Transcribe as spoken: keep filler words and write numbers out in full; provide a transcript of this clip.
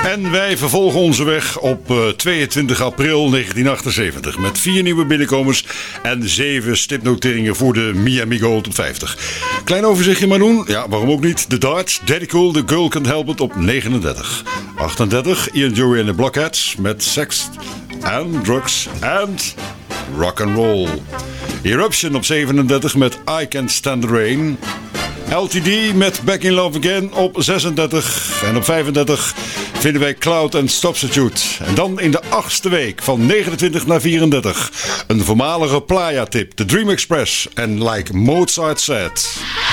En wij vervolgen onze weg op uh, tweeëntwintig april negentien achtenzeventig met vier nieuwe binnenkomers en zeven stipnoteringen voor de Miami Gold op vijftig. Klein overzichtje maar doen, ja waarom ook niet. The Darts, Daddy Cool, The Girl Can't Help It op negenendertig. achtendertig, Ian Dury en the Blockheads met Sex and Drugs and Rock and Roll. Eruption op zevenendertig met I Can't Stand the Rain. L T D met Back in Love Again op zesendertig. En op vijfendertig vinden wij Cloud and Substitute. En dan in de achtste week van negenentwintig naar vierendertig. Een voormalige Playa-tip, The Dream Express en Like Mozart Said.